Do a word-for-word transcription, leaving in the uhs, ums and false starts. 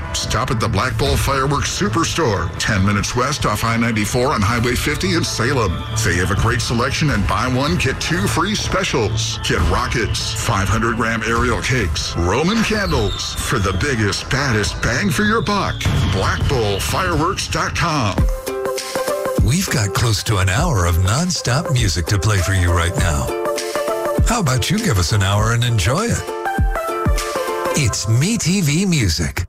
Stop at the Black Bull Fireworks Superstore, ten minutes west off I ninety-four on Highway fifty in Salem. They have a great selection and buy one, get two free specials. Get rockets, five hundred gram aerial cakes, Roman candles for the biggest, baddest bang for your buck. black bull fireworks dot com. We've got close to an hour of non-stop music to play for you right now. How about you give us an hour and enjoy it? It's MeTV Music.